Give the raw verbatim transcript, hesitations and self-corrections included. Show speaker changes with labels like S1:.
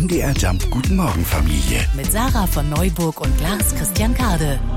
S1: M D R Jump Guten Morgen Familie.
S2: Mit Sarah von Neuburg und Lars Christian Kade.